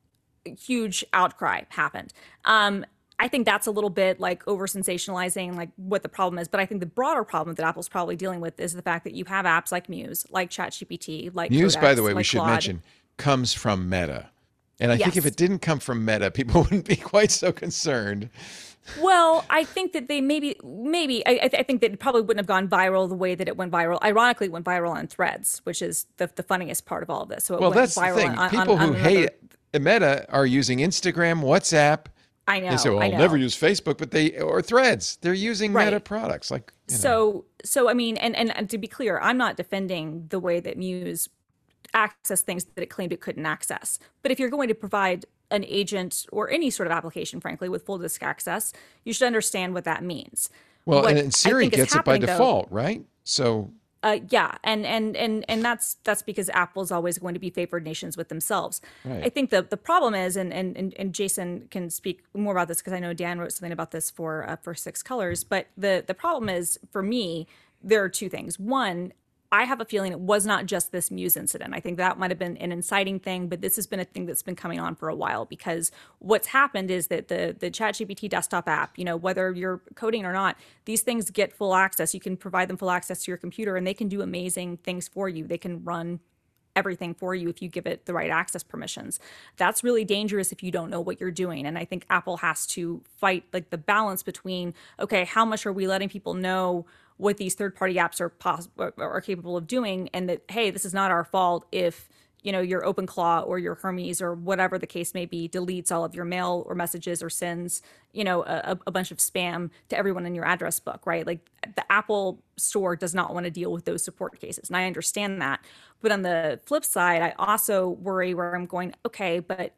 huge outcry happened. Um, I think that's a little bit like over sensationalizing like what the problem is. But I think the broader problem that Apple's probably dealing with is the fact that you have apps like Muse, like ChatGPT, like Muse, Codex, by the way, we like should Claude. mention, comes from Meta. And I think if Yes. it didn't come from Meta, people wouldn't be quite so concerned. Well, I think that they maybe, maybe, I, I th- I think that it probably wouldn't have gone viral the way that it went viral. Ironically, it went viral on Threads, which is the, the funniest part of all of this. So it Well, went that's the viral thing. on, on, People on who another- hate Meta are using Instagram, WhatsApp. I know. They say, well, I I'll know. never use Facebook, but they, or Threads. They're using Right. Meta products. Like, you know. So, so I mean, and, and and to be clear, I'm not defending the way that Muse access things that it claimed it couldn't access. But if you're going to provide an agent or any sort of application, frankly, with full disk access, you should understand what that means. Well, What and, I and Siri think is gets it by happening, though- default, right? So Uh, yeah, and and and and that's that's because Apple's always going to be favored nations with themselves. Right. I think the the problem is, and and and, and Jason can speak more about this because I know Dan wrote something about this for uh, for Six Colors. But the the problem is for me, there are two things. One, I have a feeling it was not just this Muse incident. I think that might have been an inciting thing, but this has been a thing that's been coming on for a while because what's happened is that the the ChatGPT desktop app, you know, whether you're coding or not, these things get full access. You can provide them full access to your computer and they can do amazing things for you. They can run everything for you if you give it the right access permissions. That's really dangerous if you don't know what you're doing. And I think Apple has to fight like the balance between, okay, how much are we letting people know what these third-party apps are pos- are capable of doing, and that, hey, this is not our fault if, you know, your OpenClaw or your Hermes or whatever the case may be deletes all of your mail or messages or sends, you know, a, a bunch of spam to everyone in your address book, right? Like the Apple Store does not want to deal with those support cases, and I understand that. But on the flip side, I also worry where I'm going, okay, but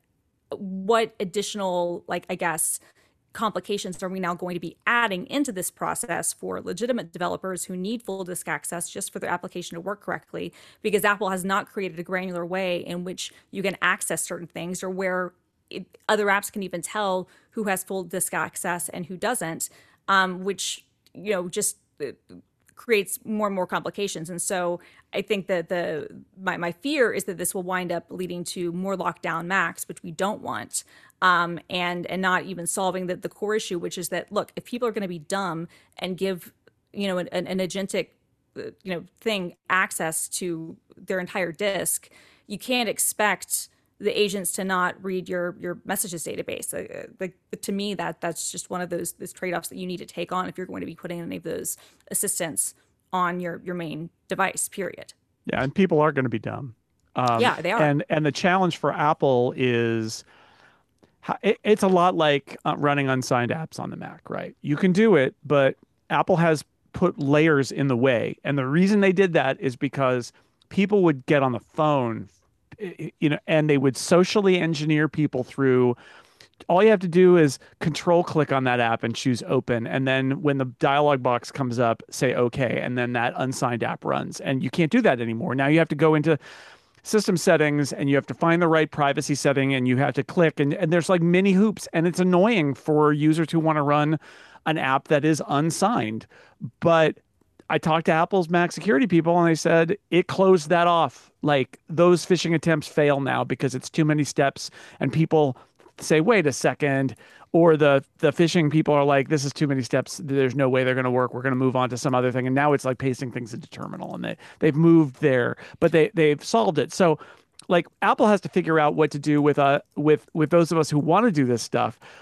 what additional, like, I guess, complications are we now going to be adding into this process for legitimate developers who need full disk access just for their application to work correctly? Because Apple has not created a granular way in which you can access certain things, or where it, other apps can even tell who has full disk access and who doesn't, um, which, you know, just uh, creates more and more complications. And so I think that the my, my fear is that this will wind up leading to more lockdown Macs, which we don't want. Um, and and not even solving the, the core issue, which is that, look, if people are going to be dumb and give, you know, an, an agentic, uh, you know, thing access to their entire disk, you can't expect the agents to not read your your messages database. Uh, like to me, that that's just one of those those trade-offs that you need to take on if you're going to be putting any of those assistants on your your main device. Period. Yeah, and people are going to be dumb. Um, Yeah, they are. And and the challenge for Apple is, how- it, it's a lot like uh, running unsigned apps on the Mac, right? You can do it, but Apple has put layers in the way, and the reason they did that is because people would get on the phone, you know, and they would socially engineer people through. All you have to do is control click on that app and choose open. And then when the dialog box comes up, say okay. And then that unsigned app runs. And you can't do that anymore. Now you have to go into system settings and you have to find the right privacy setting and you have to click. And, and there's like many hoops. And it's annoying for users who want to run an app that is unsigned. But I talked to Apple's Mac security people and they said it closed that off. Like those phishing attempts fail now because it's too many steps and people say, wait a second, or the the phishing people are like, this is too many steps. There's no way they're going to work. We're going to move on to some other thing. And now it's like pasting things into terminal and they, they've moved there, but they, they've solved it. So like Apple has to figure out what to do with, uh, with, with those of us who want to do this stuff.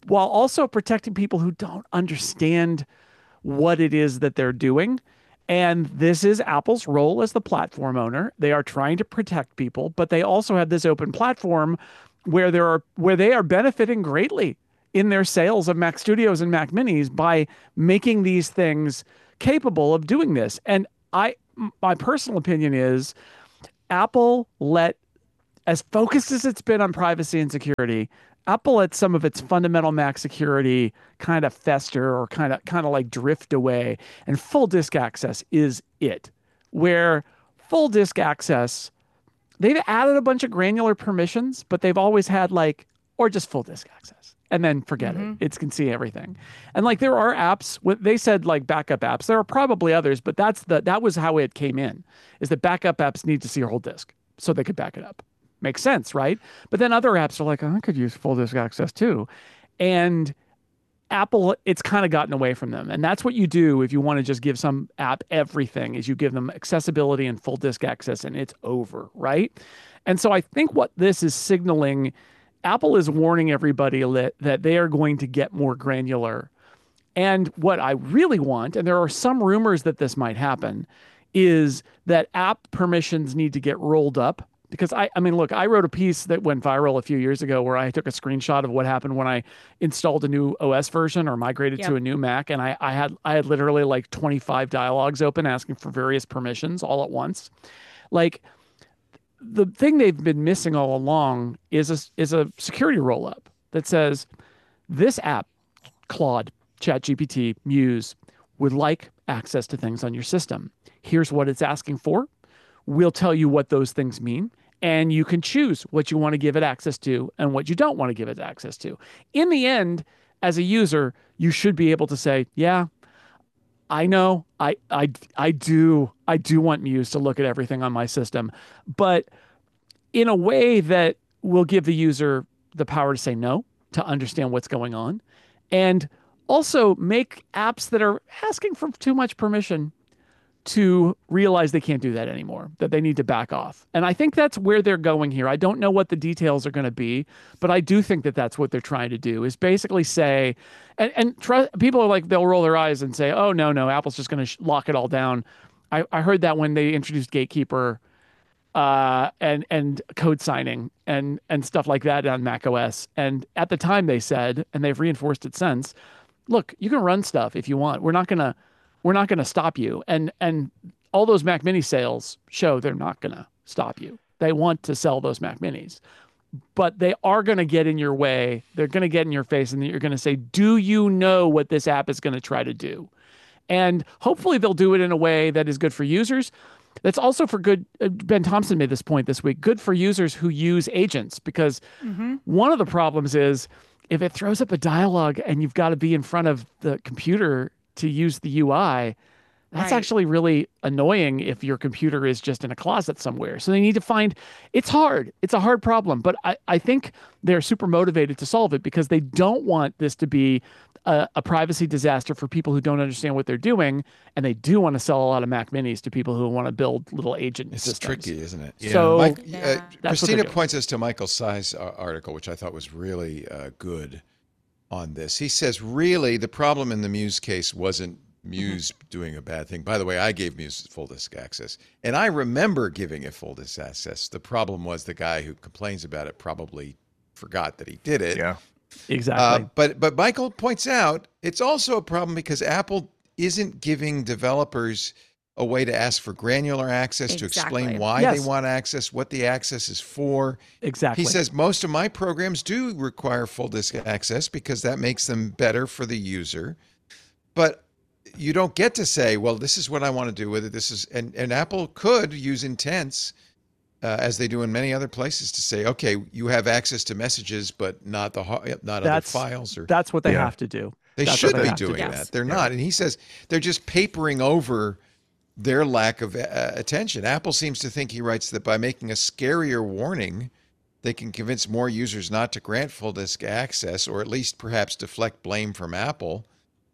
while also protecting people who don't understand what it is that they're doing. And this is Apple's role as the platform owner. They are trying to protect people, but they also have this open platform where there are where they are benefiting greatly in their sales of Mac Studios and Mac Minis by making these things capable of doing this. And I my personal opinion is Apple let, as focused as it's been on privacy and security, Apple let some of its fundamental Mac security kind of fester or kind of kind of like drift away. And full disk access is it. Where full disk access, they've added a bunch of granular permissions, but they've always had like, or just full disk access. And then forget mm-hmm. it. It can see everything. And like there are apps, they said like backup apps. There are probably others, but that's the that was how it came in, is that backup apps need to see your whole disk so they could back it up. Makes sense, right? But then other apps are like, oh, I could use full disk access too. And Apple, it's kind of gotten away from them. And that's what you do if you want to just give some app everything, is you give them accessibility and full disk access and it's over, right? And so I think what this is signaling, Apple is warning everybody that they are going to get more granular. And what I really want, and there are some rumors that this might happen, is that app permissions need to get rolled up. Because I, I mean, look, I wrote a piece that went viral a few years ago where I took a screenshot of what happened when I installed a new O S version or migrated yep. to a new Mac, and I, I had I had literally like twenty-five dialogues open asking for various permissions all at once. Like, the thing they've been missing all along is a, is a security roll-up that says this app, Claude, ChatGPT, Muse, would like access to things on your system. Here's what it's asking for. We'll tell you what those things mean, and you can choose what you want to give it access to and what you don't want to give it access to. In the end, as a user, you should be able to say, yeah, I know, I I I do, I do want Muse to look at everything on my system, but in a way that will give the user the power to say no, to understand what's going on, and also make apps that are asking for too much permission to realize they can't do that anymore, that they need to back off. And I think that's where they're going here. I don't know what the details are going to be, but I do think that that's what they're trying to do, is basically say, and, and try, people are like, they'll roll their eyes and say, oh, no, no, Apple's just going to sh- lock it all down. I, I heard that when they introduced Gatekeeper uh, and and code signing and, and stuff like that on macOS. And at the time they said, and they've reinforced it since, look, you can run stuff if you want. We're not going to We're not going to stop you. And and all those Mac Mini sales show they're not going to stop you. They want to sell those Mac Minis. But they are going to get in your way. They're going to get in your face, and you're going to say, do you know what this app is going to try to do? And hopefully they'll do it in a way that is good for users. That's also for good. Uh, Ben Thompson made this point this week. Good for users who use agents, because mm-hmm. one of the problems is if it throws up a dialogue and you've got to be in front of the computer to use the U I, that's right. actually really annoying if your computer is just in a closet somewhere. So they need to find, it's hard. It's a hard problem, but I, I think they're super motivated to solve it because they don't want this to be a, a privacy disaster for people who don't understand what they're doing. And they do want to sell a lot of Mac Minis to people who want to build little agent it's systems. It's tricky, isn't it? Yeah. So Mike, yeah. uh, Christina points us to Michael Tsai's article, which I thought was really uh, good on this. He says, really, the problem in the Muse case wasn't Muse mm-hmm. doing a bad thing. By the way, I gave Muse full disk access, and I remember giving it full disk access. The problem was the guy who complains about it probably forgot that he did it. Yeah, exactly. Uh, but but Michael points out it's also a problem because Apple isn't giving developers a way to ask for granular access, exactly. to explain why yes. they want access, what the access is for. Exactly. He says most of my programs do require full disk access because that makes them better for the user. But you don't get to say, well, this is what I want to do with it. This is, and, and Apple could use intents, uh, as they do in many other places, to say, okay, you have access to messages, but not the not that's, other files. Or that's what they yeah. have to do. They that's should they be doing do. that. They're yeah. not. And he says they're just papering over their lack of uh, attention. Apple seems to think, he writes, that by making a scarier warning, they can convince more users not to grant full disk access, or at least perhaps deflect blame from Apple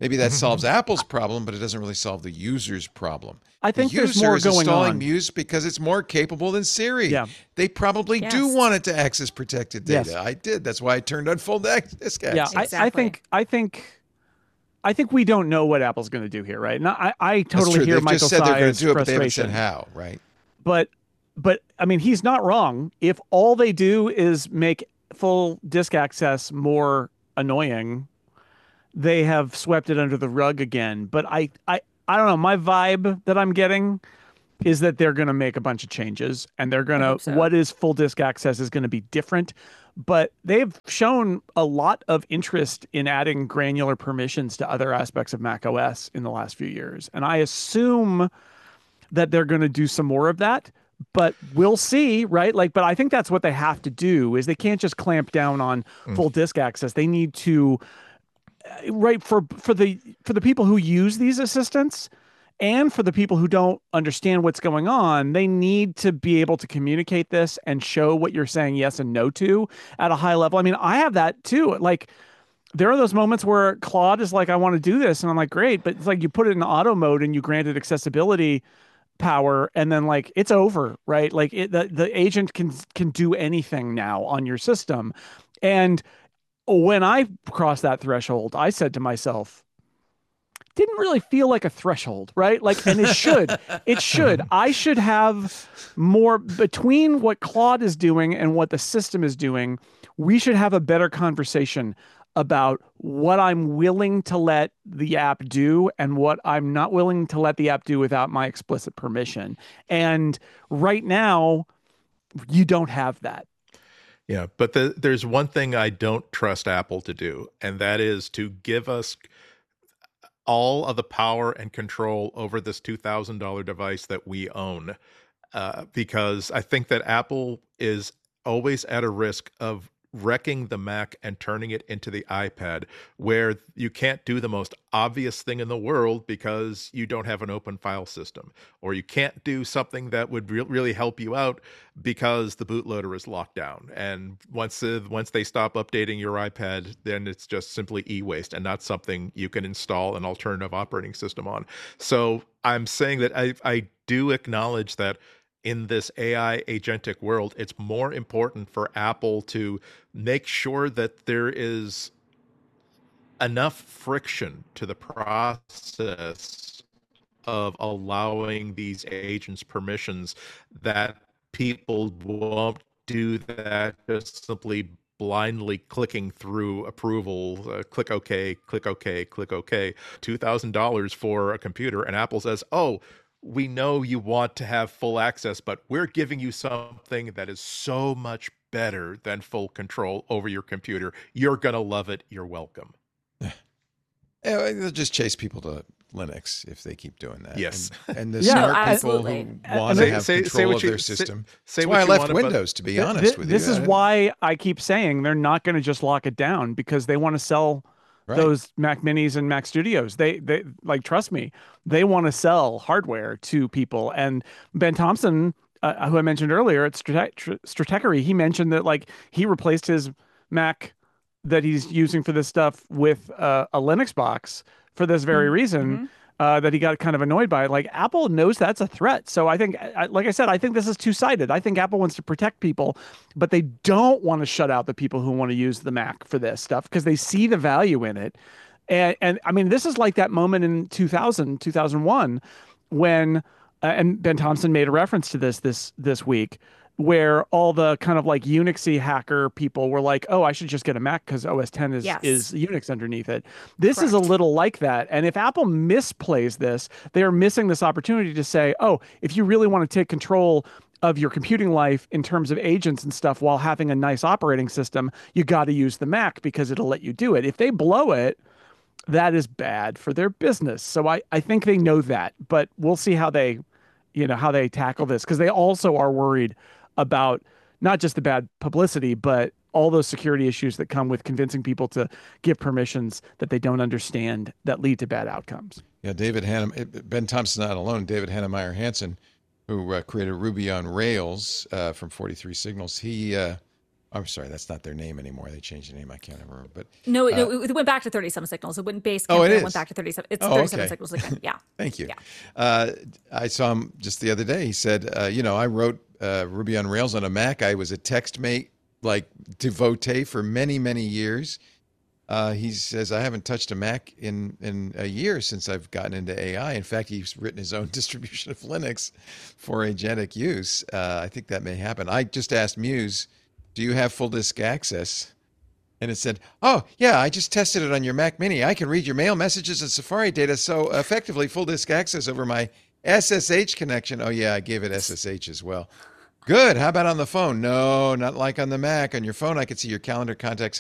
Maybe that solves Apple's problem, but it doesn't really solve the user's problem. I think the there's user more is going installing on. Muse because it's more capable than Siri. Yeah. They probably do Yes. want it to access protected data. Yes. I did. That's why I turned on full disk access. Yeah, I, I Exactly. think I think I think we don't know what Apple's going to do here, right? And I, I That's totally true. hear They've Michael just said they're going Tsai's to do it, but they haven't said frustration. how, right? But but I mean, he's not wrong. If all they do is make full disk access more annoying, they have swept it under the rug again. But I I I don't know. My vibe that I'm getting is that they're going to make a bunch of changes, and they're going I to hope so. what is full disk access is going to be different. But they've shown a lot of interest in adding granular permissions to other aspects of macOS in the last few years, and I assume that they're going to do some more of that. But we'll see, right? Like, but I think that's what they have to do is they can't just clamp down on full disk access. They need to, uh, right, for for the for the people who use these assistants and for the people who don't understand what's going on, they need to be able to communicate this and show what you're saying yes and no to at a high level. I mean, I have that too. Like, there are those moments where Claude is like, I want to do this. And I'm like, great. But it's like you put it in auto mode and you grant it accessibility power, and then like it's over, right? Like it, the, the agent can can do anything now on your system. And when I crossed that threshold, I said to myself, didn't really feel like a threshold, right? Like, and it should, it should. I should have more between what Claude is doing and what the system is doing. We should have a better conversation about what I'm willing to let the app do and what I'm not willing to let the app do without my explicit permission. And right now, you don't have that. Yeah, but the, there's one thing I don't trust Apple to do, and that is to give us all of the power and control over this two thousand dollars device that we own. Uh, because I think that Apple is always at a risk of wrecking the Mac and turning it into the iPad, where you can't do the most obvious thing in the world because you don't have an open file system, or you can't do something that would re- really help you out because the bootloader is locked down. And once uh, once they stop updating your iPad, then it's just simply e-waste and not something you can install an alternative operating system on. So I'm saying that I, I do acknowledge that in this A I agentic world, it's more important for Apple to make sure that there is enough friction to the process of allowing these agents permissions that people won't do that just simply blindly clicking through approval, uh, click OK, click OK, click OK, two thousand dollars for a computer. And Apple says, oh, we know you want to have full access, but we're giving you something that is so much better than full control over your computer. You're going to love it. You're welcome. Yeah, they'll just chase people to Linux if they keep doing that. Yes. And, and the Yeah, smart No, people absolutely. who want say- to have say- say control what of you- their say- system. say That's what why I you left want about- Windows, to be Th- honest th- with this you. is I- why I keep saying they're not going to just lock it down, because they want to sell Right. those Mac Minis and Mac Studios. They they like, trust me, they want to sell hardware to people. And Ben Thompson, uh, who I mentioned earlier at Strate- Tr- Stratechery, he mentioned that like he replaced his Mac that he's using for this stuff with uh, a Linux box for this very reason. Uh, that he got kind of annoyed by it. Like, Apple knows that's a threat. So I think, I, like I said, I think this is two-sided. I think Apple wants to protect people, but they don't want to shut out the people who want to use the Mac for this stuff because they see the value in it. And, and I mean, this is like that moment in two thousand, two thousand one when, uh, and Ben Thompson made a reference to this this this week, where all the kind of like Unixy hacker people were like, oh, I should just get a Mac because O S ten is, Yes. is Unix underneath it. This is a little like that. And if Apple misplays this, they are missing this opportunity to say, oh, if you really want to take control of your computing life in terms of agents and stuff while having a nice operating system, you got to use the Mac because it'll let you do it. If they blow it, that is bad for their business. So I, I think they know that, but we'll see how they, you know, how they tackle this, because they also are worried about not just the bad publicity, but all those security issues that come with convincing people to give permissions that they don't understand that lead to bad outcomes. Yeah, David Hanem, Ben Thompson's not alone. David Hannemeyer Hansen, who uh, created Ruby on Rails uh, from forty-three Signals, he uh, I'm sorry, that's not their name anymore. They changed the name. I can't remember. But No, uh, no, it went back to thirty-seven signals. It went base. Oh, it It is? went back to thirty-seven. It's Oh, thirty-seven okay. signals again. Yeah. Thank you. Yeah. Uh, I saw him just the other day. He said, uh, you know, I wrote uh, Ruby on Rails on a Mac. I was a TextMate like devotee for many, many years. Uh, he says, I haven't touched a Mac in, in a year since I've gotten into A I. In fact, he's written his own distribution of Linux for agentic use. Uh, I think that may happen. I just asked Muse, do you have full disk access? And it said, oh, yeah, I just tested it on your Mac Mini. I can read your mail messages and Safari data so effectively full disk access over my S S H connection. Oh, yeah, I gave it S S H as well. Good. How about on the phone? No, not like on the Mac. On your phone, I can see your calendar, contacts,